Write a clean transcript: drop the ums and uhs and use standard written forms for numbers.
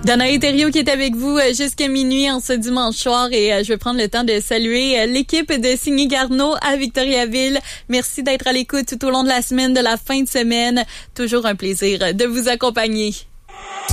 Danae Thériault qui est avec vous jusqu'à minuit en ce dimanche soir et je vais prendre le temps de saluer l'équipe de Signy Garneau à Victoriaville. Merci d'être à l'écoute tout au long de la semaine, de la fin de semaine. Toujours un plaisir de vous accompagner.